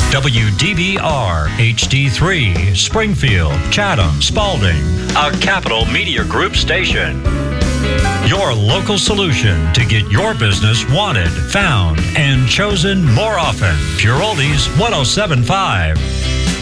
WDBR HD3, Springfield, Chatham, Spalding, a Capital Media Group station. Your local solution to get your business wanted, found, and chosen more often. Pure Oldies 107.5.